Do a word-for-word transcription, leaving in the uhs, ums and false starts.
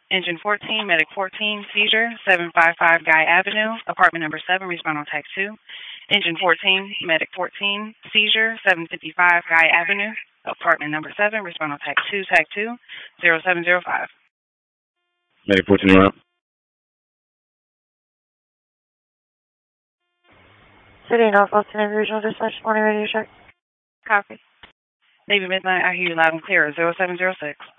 Engine fourteen, Medic fourteen, seizure, seven five five Guy Avenue, apartment number seven, respond on tag two. Engine fourteen, Medic fourteen, seizure, seven fifty-five Guy Avenue, apartment number seven, respond on tag two, tag two, zero seven zero five. Medic fourteen around. City of North Boston Navy Regional Dispatch, morning radio check. Copy. Navy Midnight, I hear you loud and clear, zero seven zero six.